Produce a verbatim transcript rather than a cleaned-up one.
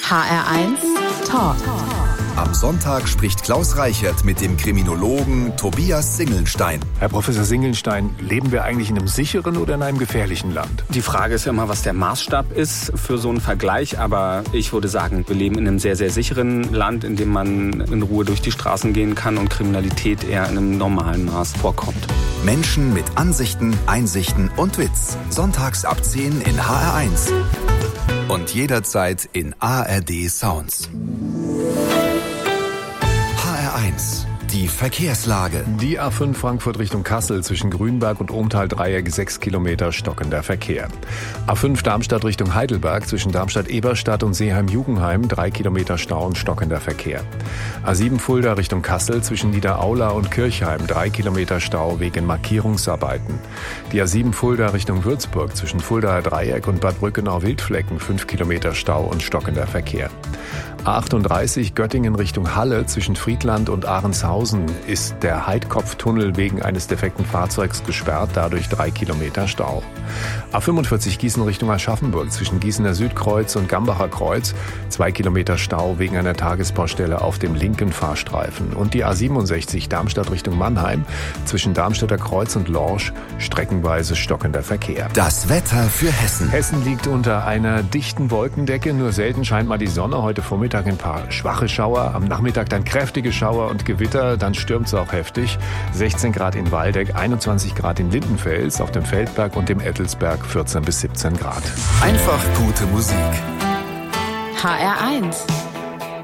H R eins Talk. Am Sonntag spricht Klaus Reichert mit dem Kriminologen Tobias Singelnstein. Herr Professor Singelnstein, leben wir eigentlich in einem sicheren oder in einem gefährlichen Land? Die Frage ist ja immer, was der Maßstab ist für so einen Vergleich. Aber ich würde sagen, wir leben in einem sehr, sehr sicheren Land, in dem man in Ruhe durch die Straßen gehen kann und Kriminalität eher in einem normalen Maß vorkommt. Menschen mit Ansichten, Einsichten und Witz. Sonntags ab zehn in H R eins. Und jederzeit in A R D Sounds. H R eins. Die Verkehrslage. Die A fünf Frankfurt Richtung Kassel zwischen Grünberg und Ohmtal-Dreieck sechs Kilometer stockender Verkehr. A fünf Darmstadt Richtung Heidelberg zwischen Darmstadt-Eberstadt und Seeheim-Jugenheim drei Kilometer Stau und stockender Verkehr. A sieben Fulda Richtung Kassel zwischen Niederaula und Kirchheim drei Kilometer Stau wegen Markierungsarbeiten. Die A sieben Fulda Richtung Würzburg zwischen Fuldaer Dreieck und Bad Brückenau-Wildflecken fünf Kilometer Stau und stockender Verkehr. A achtunddreißig Göttingen Richtung Halle zwischen Friedland und Ahrenshausen ist der Heidkopftunnel wegen eines defekten Fahrzeugs gesperrt, dadurch drei Kilometer Stau. A fünfundvierzig Gießen Richtung Aschaffenburg zwischen Gießener Südkreuz und Gambacher Kreuz zwei Kilometer Stau wegen einer Tagesbaustelle auf dem linken Fahrstreifen. Und die A siebenundsechzig Darmstadt Richtung Mannheim zwischen Darmstädter Kreuz und Lorsch streckenweise stockender Verkehr. Das Wetter für Hessen. Hessen liegt unter einer dichten Wolkendecke, nur selten scheint mal die Sonne. Heute Vormittag ein paar schwache Schauer, am Nachmittag dann kräftige Schauer und Gewitter, dann stürmt es auch heftig. sechzehn Grad in Waldeck, einundzwanzig Grad in Lindenfels, auf dem Feldberg und dem Ettelsberg vierzehn bis siebzehn Grad. Einfach gute Musik. H R eins.